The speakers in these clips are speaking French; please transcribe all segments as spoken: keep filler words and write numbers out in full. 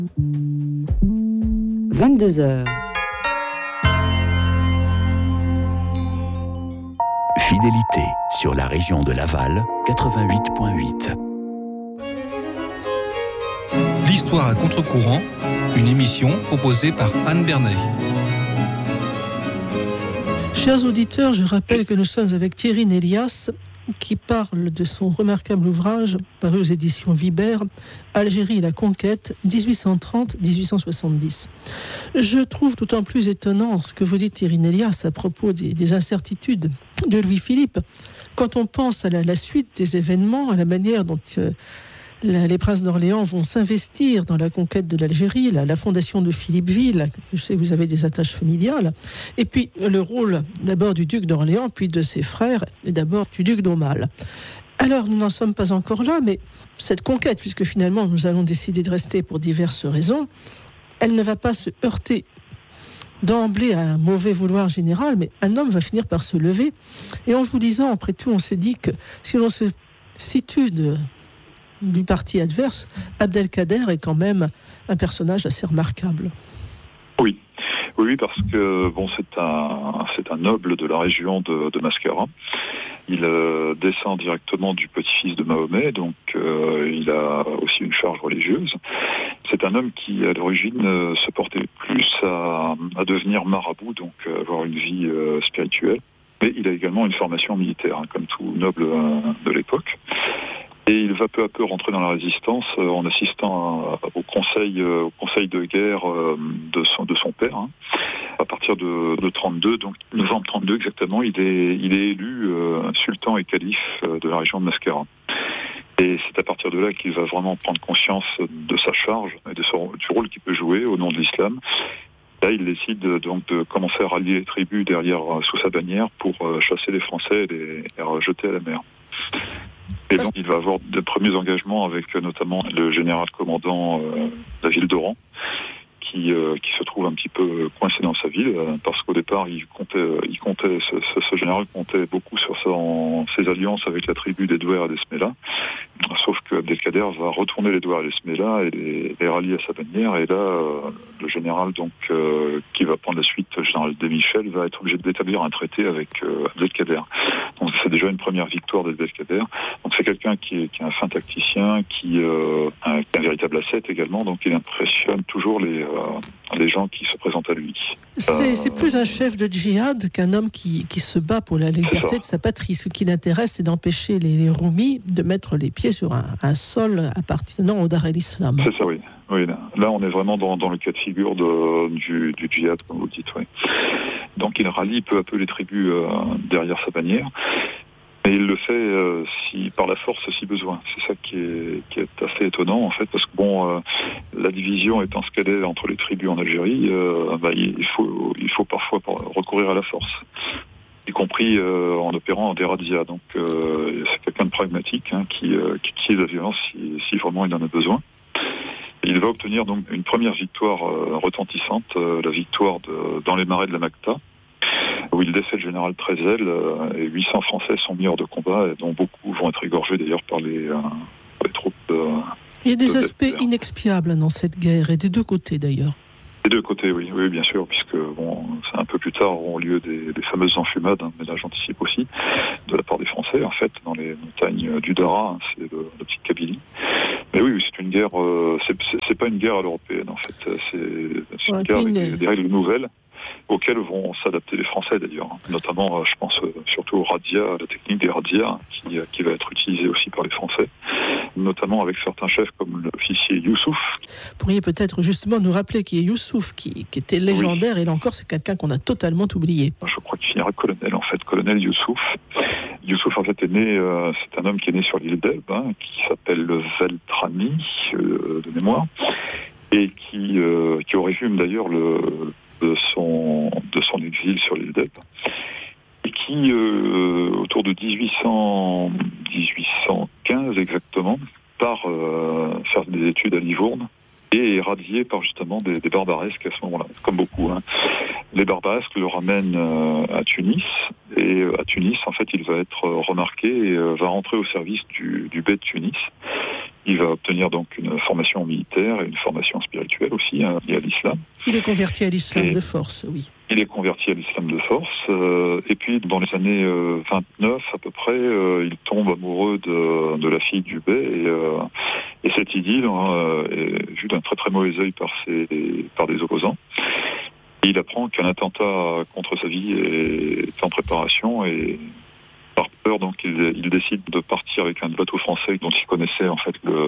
vingt-deux heures. Fidélité sur la région de Laval, quatre-vingt-huit virgule huit. L'histoire à contre-courant, une émission proposée par Anne Bernet. Chers auditeurs, je rappelle que nous sommes avec Thierry Nélias, qui parle de son remarquable ouvrage, paru aux éditions Vibert, Algérie et la conquête, dix-huit cent trente à dix-huit cent soixante-dix. Je trouve d'autant plus étonnant ce que vous dites, Thierry Nélias, à propos des, des incertitudes de Louis-Philippe, quand on pense à la, la suite des événements, à la manière dont euh, la, les princes d'Orléans vont s'investir dans la conquête de l'Algérie, la, la fondation de Philippeville, je sais que vous avez des attaches familiales, et puis le rôle d'abord du duc d'Orléans, puis de ses frères, et d'abord du duc d'Aumale. Alors, nous n'en sommes pas encore là, mais cette conquête, puisque finalement nous allons décider de rester pour diverses raisons, elle ne va pas se heurter d'emblée à un mauvais vouloir général, mais un homme va finir par se lever. Et en vous disant, après tout, on se dit que si l'on se situe de, du parti adverse, Abdelkader est quand même un personnage assez remarquable. Oui, oui, parce que bon, c'est un, c'est un noble de la région de, de Mascara. Il euh, descend directement du petit-fils de Mahomet, donc euh, il a aussi une charge religieuse. C'est un homme qui, à l'origine, euh, se portait plus à, à devenir marabout, donc euh, avoir une vie euh, spirituelle. Mais il a également une formation militaire, hein, comme tout noble euh, de l'époque. Et il va peu à peu rentrer dans la résistance euh, en assistant à, au, conseil, euh, au conseil de guerre euh, de, son, de son père. Hein. À partir de, de trente-deux, donc novembre trente-deux exactement, il est, il est élu euh, sultan et calife euh, de la région de Mascara. Et c'est à partir de là qu'il va vraiment prendre conscience de sa charge et de son, du rôle qu'il peut jouer au nom de l'islam. Là, il décide donc de commencer à rallier les tribus derrière, sous sa bannière, pour euh, chasser les Français et les, les rejeter à la mer. Et donc, il va avoir de premiers engagements avec notamment le général commandant euh, de la ville d'Oran, qui, euh, qui se trouve un petit peu coincé dans sa ville, euh, parce qu'au départ, il comptait, il comptait ce, ce, ce général comptait beaucoup sur son, ses alliances avec la tribu des Douaires et des Smélas. Sauf que Abdelkader va retourner les Douaires et les Smélas et les, les rallier à sa bannière. Et là, euh, le général donc euh, qui va prendre la suite, le général Desmichel, va être obligé d'établir un traité avec euh, Abdelkader. Donc c'est déjà une première victoire d'Abdelkader. Donc c'est quelqu'un qui est, qui est un fin tacticien, qui, euh, un, qui est un véritable ascète également. Donc il impressionne toujours les, euh, les gens qui se présentent à lui. C'est, euh, c'est plus un chef de djihad qu'un homme qui, qui se bat pour la liberté de sa patrie. Ce qui l'intéresse, c'est d'empêcher les, les Roumis de mettre les pieds sur un, un sol appartenant au Dar el-Islam. C'est ça, oui. oui là. là, on est vraiment dans, dans le cas de figure de, du, du djihad, comme vous dites. Oui. Donc, il rallie peu à peu les tribus euh, derrière sa bannière. Et il le fait euh, si, par la force si besoin. C'est ça qui est, qui est assez étonnant, en fait, parce que bon, euh, la division étant ce qu'elle est entre les tribus en Algérie, euh, bah, il, faut, il faut parfois recourir à la force, y compris euh, en opérant des razzias. Donc euh, c'est quelqu'un de pragmatique, hein, qui, euh, qui utilise la violence si, si vraiment il en a besoin. Et il va obtenir donc une première victoire euh, retentissante, euh, la victoire de, dans les marais de la Macta, où il décèle le général Trezel, euh, et huit cents Français sont mis hors de combat, et dont beaucoup vont être égorgés d'ailleurs par les, euh, les troupes. Euh, il y a des aspects inexpiables dans cette guerre, et des deux côtés d'ailleurs. Des deux côtés, oui, oui, bien sûr, puisque bon, c'est un peu plus tard auront lieu des, des fameuses enfumades, hein, mais là j'anticipe aussi, de la part des Français, en fait, dans les montagnes du Dara, hein, c'est le, la petite Kabylie. Mais oui, c'est une guerre, euh, c'est, c'est, c'est pas une guerre à l'européenne, en fait, c'est, c'est ouais, une guerre avec des, des règles nouvelles, auxquelles vont s'adapter les Français d'ailleurs, notamment je pense surtout au radia, la technique des radias qui, qui va être utilisée aussi par les Français, notamment avec certains chefs comme l'officier Youssouf. Vous pourriez peut-être justement nous rappeler qui est Youssouf, qui, qui était légendaire, oui. Et là encore c'est quelqu'un qu'on a totalement oublié. Je crois qu'il finira colonel en fait, colonel Youssouf. Youssouf en fait est né, euh, c'est un homme qui est né sur l'île d'Elbe, hein, qui s'appelle Veltrani euh, de mémoire, et qui, euh, qui aurait vu d'ailleurs le de son, de son exil sur l'île d'Elbe, et qui, euh, autour de dix-huit cents, dix-huit cent quinze exactement, part euh, faire des études à Livourne, et est radié par justement des, des barbaresques à ce moment-là, comme beaucoup. Hein. Les barbaresques le ramènent euh, à Tunis, et à Tunis, en fait, il va être remarqué et euh, va rentrer au service du, du bey de Tunis, Il va obtenir donc une formation militaire et une formation spirituelle aussi, hein, liée à l'islam. Il est converti à l'islam Et de force, oui. Il est converti à l'islam de force. Euh, et puis, dans les années euh, vingt-neuf à peu près, euh, il tombe amoureux de, de la fille du bey. Et, euh, et cette idylle hein, est vue d'un très très mauvais œil par, ses, par des opposants. Et il apprend qu'un attentat contre sa vie est en préparation et par peur, donc il, il décide de partir avec un bateau français dont il connaissait en fait le,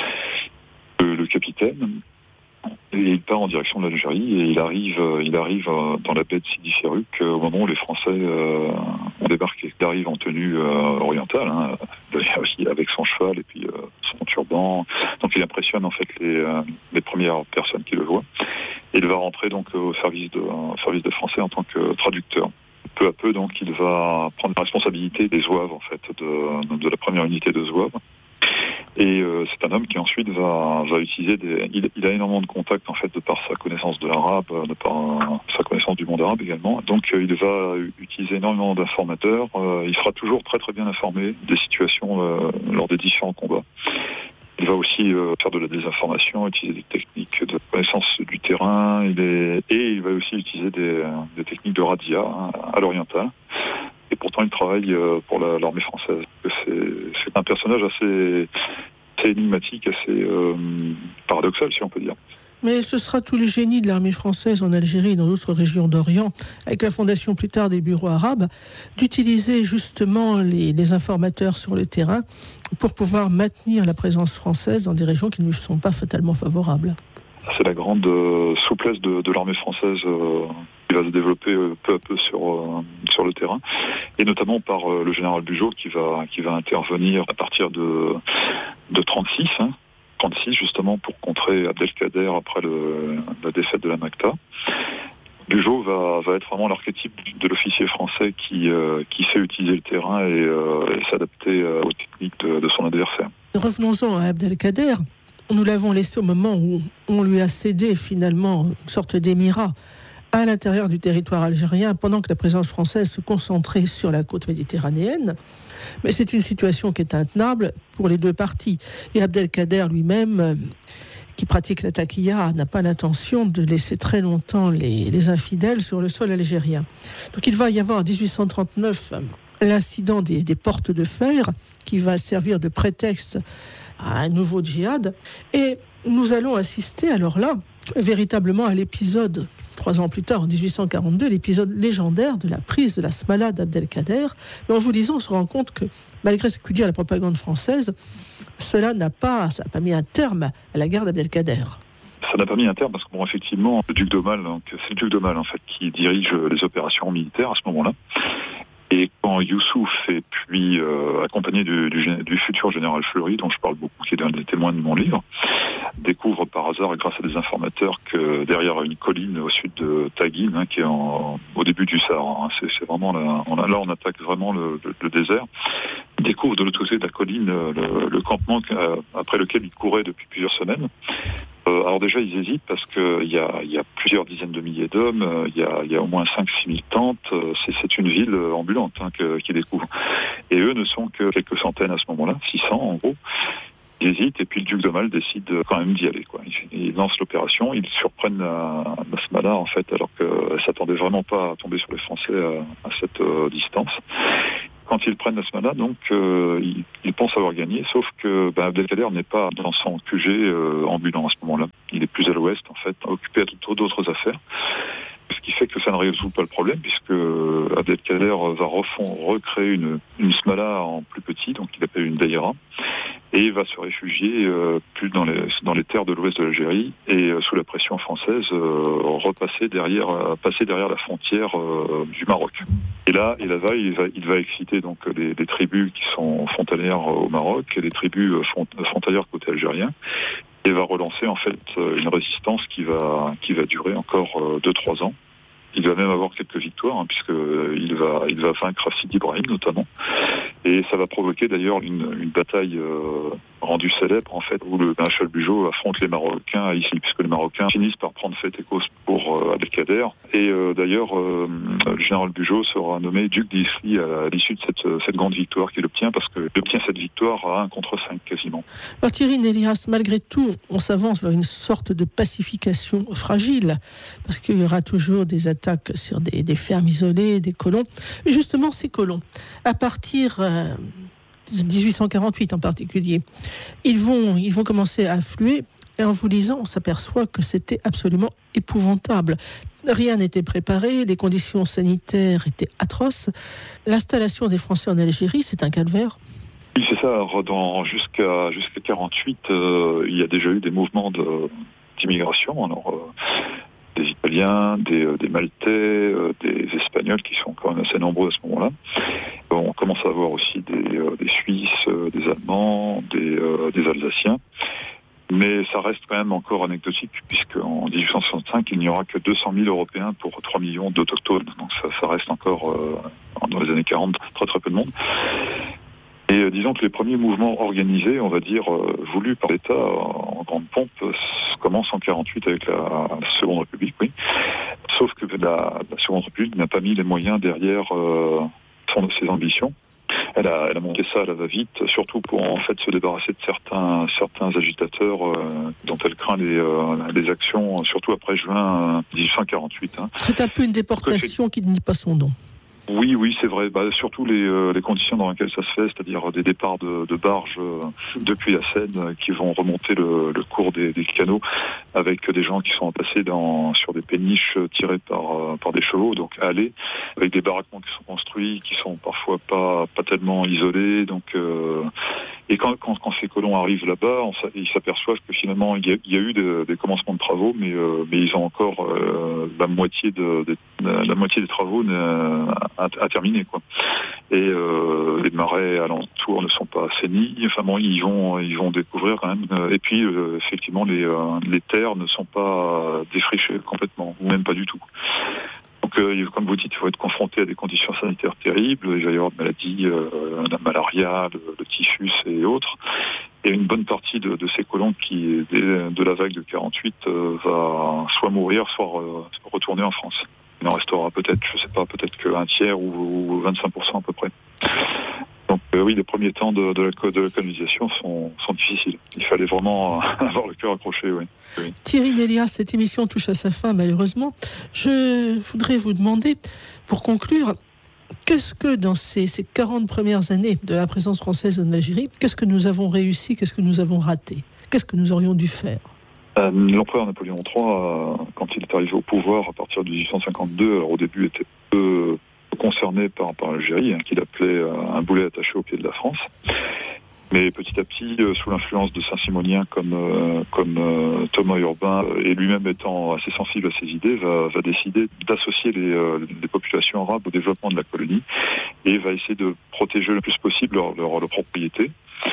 le, le capitaine. Et il part en direction de l'Algérie et il arrive, il arrive dans la baie de Sidi Ferruc au moment où les Français euh, ont débarqué. Il arrive en tenue euh, orientale, hein, aussi avec son cheval et puis euh, son turban. Donc il impressionne en fait les, euh, les premières personnes qui le voient. Et il va rentrer donc au service de, au service des Français en tant que traducteur. Peu à peu, donc, il va prendre la responsabilité des zouaves, en fait, de, de la première unité de zouaves. Et euh, c'est un homme qui ensuite va, va utiliser des... Il, il a énormément de contacts, en fait, de par sa connaissance de l'arabe, de par euh, sa connaissance du monde arabe également. Donc, euh, il va utiliser énormément d'informateurs. Euh, il sera toujours très, très bien informé des situations euh, lors des différents combats. Il va aussi euh, faire de la désinformation, utiliser des techniques de connaissance du terrain, il est... et il va aussi utiliser des, des techniques de radia hein, à l'oriental. Et pourtant, il travaille euh, pour la, l'armée française. C'est, c'est un personnage assez, assez énigmatique, assez euh, paradoxal, si on peut dire. Mais ce sera tout le génie de l'armée française en Algérie et dans d'autres régions d'Orient, avec la fondation plus tard des bureaux arabes, d'utiliser justement les, les informateurs sur le terrain pour pouvoir maintenir la présence française dans des régions qui ne lui sont pas fatalement favorables. C'est la grande euh, souplesse de, de l'armée française euh, qui va se développer euh, peu à peu sur, euh, sur le terrain, et notamment par euh, le général Bugeaud qui va, qui va intervenir à partir de, de trente-six, hein, trente-six justement pour contrer Abdelkader après le, la défaite de la Makta. Bugeaud va, va être vraiment l'archétype de l'officier français qui, euh, qui sait utiliser le terrain et, euh, et s'adapter euh, aux techniques de, de son adversaire. Revenons-en à Abdelkader. Nous l'avons laissé au moment où on lui a cédé finalement une sorte d'émirat à l'intérieur du territoire algérien pendant que la présence française se concentrait sur la côte méditerranéenne. Mais c'est une situation qui est intenable pour les deux parties. Et Abdelkader lui-même, euh, qui pratique la taqiya, n'a pas l'intention de laisser très longtemps les, les infidèles sur le sol algérien. Donc il va y avoir en dix-huit cent trente-neuf l'incident des, des portes de fer qui va servir de prétexte à un nouveau djihad. Et nous allons assister alors là véritablement à l'épisode, trois ans plus tard, en dix-huit cent quarante-deux, l'épisode légendaire de la prise de la Smala d'Abdelkader. Mais en vous lisant, on se rend compte que, malgré ce que dit la propagande française, cela n'a pas, ça n'a pas mis un terme à la guerre d'Abdelkader. Ça n'a pas mis un terme parce que, bon, effectivement, le duc d'Aumale, donc, c'est le duc d'Aumale, en fait, qui dirige les opérations militaires à ce moment-là. Et quand Youssouf, et puis euh, accompagné du, du, du futur général Fleury, dont je parle beaucoup, qui est un des témoins de mon livre, découvre par hasard, grâce à des informateurs, que derrière une colline au sud de Taguine, hein, qui est en, au début du Sahara, hein, c'est, c'est vraiment là on, a, là, on attaque vraiment le, le, le désert, découvre de l'autre côté de la colline le, le campement après lequel il courait depuis plusieurs semaines. Euh, alors déjà, ils hésitent parce qu'il y a, y a plusieurs dizaines de milliers d'hommes, il y a, y a au moins cinq à six mille tentes, c'est, c'est une ville ambulante hein, que, qu'ils découvrent. Et eux ne sont que quelques centaines à ce moment-là, six cents en gros. Ils hésitent et puis le duc d'Aumale décide quand même d'y aller, quoi. Ils, ils lancent l'opération, ils surprennent la, la Smala en fait, alors qu'elle ne s'attendait vraiment pas à tomber sur les Français à, à cette euh, distance. Quand ils prennent la Smala, donc, euh, ils, ils pensent avoir gagné, sauf que ben, Abdelkader n'est pas dans son Q G euh, ambulant à ce moment-là. Il est plus à l'ouest, en fait, occupé à tout, d'autres affaires. Ce qui fait que ça ne résout pas le problème, puisque Abdelkader va refond, recréer une, une Smala en plus petit, donc il appelle une daïra, et va se réfugier euh, plus dans les, dans les terres de l'ouest de l'Algérie, et euh, sous la pression française, euh, repasser derrière, euh, passer derrière la frontière euh, du Maroc. Et là, et là-bas, il va, il va exciter donc les, les tribus qui sont frontalières au Maroc, et les tribus front, frontalières côté algérien, et va relancer en fait une résistance qui va, qui va durer encore deux à trois ans. Il va même avoir quelques victoires, hein, puisqu'il va, il va vaincre Sidi Ibrahim notamment. Et ça va provoquer d'ailleurs une, une bataille euh, rendu célèbre en fait, où le maréchal Bugeaud affronte les Marocains à Issy, puisque les Marocains finissent par prendre fait et cause pour euh, Abdelkader. Et euh, d'ailleurs, euh, le général Bugeaud sera nommé duc d'Issy à l'issue de cette, cette grande victoire qu'il obtient, parce qu'il obtient cette victoire à un contre cinq quasiment. Alors Thierry Nélias, malgré tout, on s'avance vers une sorte de pacification fragile, parce qu'il y aura toujours des attaques sur des, des fermes isolées, des colons. Mais justement, ces colons, à partir euh, de dix-huit cent quarante-huit en particulier, ils vont, ils vont commencer à affluer. Et en vous lisant, on s'aperçoit que c'était absolument épouvantable. Rien n'était préparé, les conditions sanitaires étaient atroces. L'installation des Français en Algérie, c'est un calvaire. Oui, c'est ça. Dans, jusqu'à jusqu'à quarante-huit, euh, il y a déjà eu des mouvements de, d'immigration. Alors, euh, des Italiens, des, des Maltais, euh, des Espagnols qui sont quand même assez nombreux à ce moment-là. On commence à avoir aussi des, euh, des Suisses, euh, des Allemands, des, euh, des Alsaciens. Mais ça reste quand même encore anecdotique, puisqu'en dix-huit cent soixante-cinq, il n'y aura que deux cent mille Européens pour trois millions d'autochtones. Donc ça, ça reste encore, euh, dans les années quarante, très très peu de monde. Et euh, disons que les premiers mouvements organisés, on va dire, euh, voulus par l'État en grande pompe, euh, commencent en quarante-huit avec la, la Seconde République, oui. Sauf que la, la Seconde République n'a pas mis les moyens derrière euh, son, ses ambitions. Elle a, elle a monté ça à la va-vite, surtout pour en fait se débarrasser de certains, certains agitateurs euh, dont elle craint les, euh, les actions, surtout après juin euh, dix-huit cent quarante-huit. Hein. C'est un peu une déportation qui ne dit pas son nom. Oui, oui, c'est vrai. Bah, surtout les, euh, les conditions dans lesquelles ça se fait, c'est-à-dire des départs de, de barges euh, depuis la Seine euh, qui vont remonter le, le cours des, des canaux avec des gens qui sont passés dans, sur des péniches tirées par, euh, par des chevaux, donc allées, avec des baraquements qui sont construits, qui sont parfois pas, pas tellement isolés. Donc, euh, et quand, quand, quand ces colons arrivent là-bas, on, ils s'aperçoivent que finalement il y a, il y a eu des, des commencements de travaux, mais, euh, mais ils ont encore euh, la moitié de, de la moitié des travaux à, à terminer, quoi. Et euh, les marais alentours ne sont pas assainis. Enfin bon, ils vont ils vont découvrir quand même. Et puis euh, effectivement, les euh, les terres ne sont pas défrichées complètement, ou même pas du tout. Donc, euh, comme vous dites, il faut être confronté à des conditions sanitaires terribles. Il va y avoir des maladies, euh, la malaria, le, le typhus et autres. Et une bonne partie de, de ces colons qui, de la vague de quarante-huit, euh, va soit mourir, soit re, retourner en France. Il en restera peut-être, je sais pas, peut-être qu'un tiers ou, ou vingt-cinq pour cent à peu près. Donc euh, oui, les premiers temps de, de, la, de la colonisation sont, sont difficiles. Il fallait vraiment avoir le cœur accroché, oui. oui. Thierry Nélias, cette émission touche à sa fin malheureusement. Je voudrais vous demander, pour conclure, qu'est-ce que dans ces, ces quarante premières années de la présence française en Algérie, qu'est-ce que nous avons réussi, qu'est-ce que nous avons raté? Qu'est-ce que nous aurions dû faire? Euh, l'empereur Napoléon trois, euh, quand il est arrivé au pouvoir à partir de dix-huit cent cinquante-deux, alors au début était peu concerné par, par l'Algérie, hein, qu'il appelait euh, un boulet attaché au pied de la France. Mais petit à petit, euh, sous l'influence de Saint-Simoniens comme, euh, comme euh, Thomas Urbain, euh, et lui-même étant assez sensible à ses idées, va, va décider d'associer les, euh, les populations arabes au développement de la colonie et va essayer de protéger le plus possible leur, leur, leur propriété.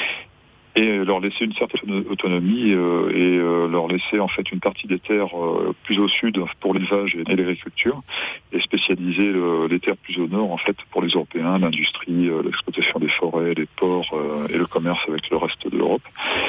Et leur laisser une certaine autonomie euh, et euh, leur laisser en fait une partie des terres euh, plus au sud pour l'élevage et l'agriculture et spécialiser le, les terres plus au nord en fait pour les Européens, l'industrie, euh, l'exploitation des forêts, les ports euh, et le commerce avec le reste de l'Europe.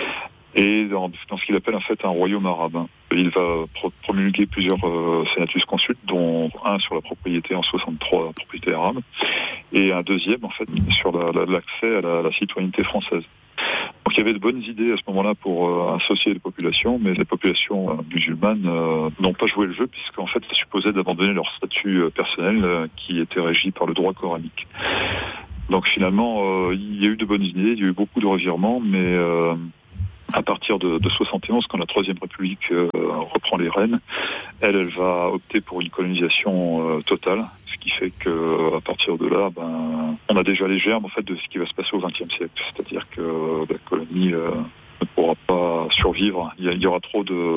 Et dans, dans ce qu'il appelle en fait un royaume arabe. Il va pro- promulguer plusieurs euh, senatus consultes, dont un sur la propriété en soixante-trois, la propriété arabe, et un deuxième en fait sur la, la, l'accès à la, la citoyenneté française. Donc il y avait de bonnes idées à ce moment-là pour euh, associer les populations, mais les populations euh, musulmanes euh, n'ont pas joué le jeu, puisqu'en fait ça supposait d'abandonner leur statut euh, personnel euh, qui était régi par le droit coranique. Donc finalement, euh, il y a eu de bonnes idées, il y a eu beaucoup de revirements, mais euh, à partir de, de soixante et onze, quand la Troisième République euh, reprend les rênes, elle, elle va opter pour une colonisation euh, totale, ce qui fait que à partir de là, ben, on a déjà les germes en fait de ce qui va se passer au vingtième siècle, c'est-à-dire que la colonie euh, ne pourra pas survivre. Il y, a, il y aura trop de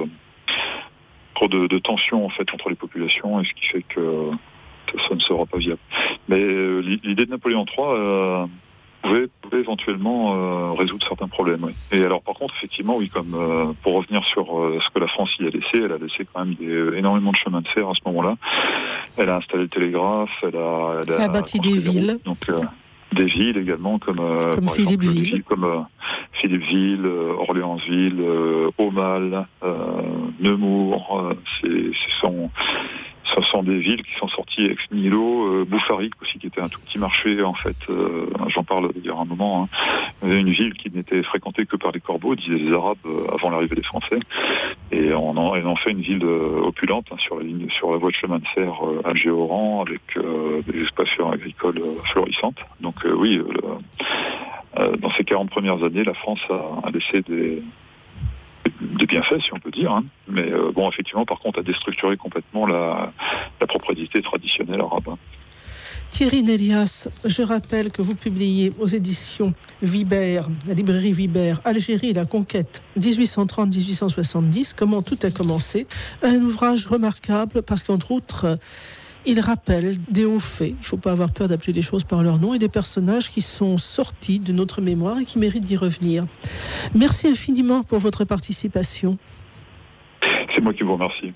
trop de, de tensions en fait entre les populations, et ce qui fait que ça, ça ne sera pas viable. Mais euh, l'idée de Napoléon trois euh, Pouvait, pouvait éventuellement euh, résoudre certains problèmes. Oui. Et alors par contre, effectivement, oui, comme euh, pour revenir sur euh, ce que la France y a laissé, elle a laissé quand même des, euh, énormément de chemin de fer à ce moment-là. Elle a installé le télégraphe, elle a, elle elle a, a bâti des villes. Donc, euh, des villes également, comme, euh, comme par exemple, des Philippeville, villes comme euh, Philippeville, euh, Orléansville, euh, Aumale, euh, Nemours. Euh, c'est, ce sont Ce sont des villes qui sont sorties ex nihilo, euh, Bouffarique aussi, qui était un tout petit marché en fait. Euh, j'en parle il y a un moment. Hein. Une ville qui n'était fréquentée que par les corbeaux, disaient les Arabes euh, avant l'arrivée des Français, et on en, on en fait une ville euh, opulente hein, sur la ligne, sur la voie de chemin de fer euh, Alger-Oran, avec euh, des exploitations agricoles euh, florissantes. Donc euh, oui, euh, le, euh, dans ces quarante premières années, la France a, a laissé des des bienfaits, si on peut dire, hein. Mais euh, bon, effectivement, par contre, a déstructuré complètement la, la propriété traditionnelle arabe. Thierry Nélias, je rappelle que vous publiez aux éditions Vibert, la librairie Vibert, Algérie et la conquête, dix-huit cent trente à dix-huit cent soixante-dix, comment tout a commencé. Un ouvrage remarquable parce qu'entre autres, il rappelle des hauts faits, il ne faut pas avoir peur d'appeler les choses par leur nom, et des personnages qui sont sortis de notre mémoire et qui méritent d'y revenir. Merci infiniment pour votre participation. C'est moi qui vous remercie.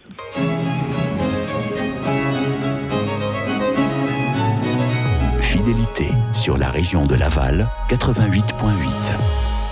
Fidélité sur la région de Laval, quatre-vingt-huit virgule huit.